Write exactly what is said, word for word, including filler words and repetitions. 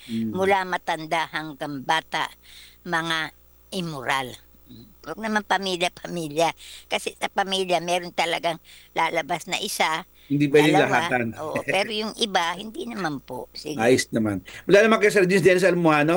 Hmm. mula matanda hanggang bata, mga immoral. Hmm, wag naman pamilya-pamilya, kasi sa pamilya meron talagang lalabas na isa, Hindi puwedeng dalawa, lahatan. oo, pero yung iba hindi naman po. Sige. Ayos naman. Wala naman kay Sir Jens Dennis Almoano?